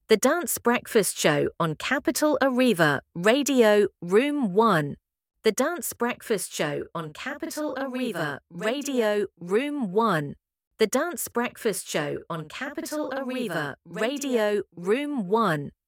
The Dance Breakfast Show on Capital Arriva, Radio, Room 1. The Dance Breakfast Show on Capital Arriva, Radio, Room 1. The Dance Breakfast Show on Capital Arriva, Radio, Room 1.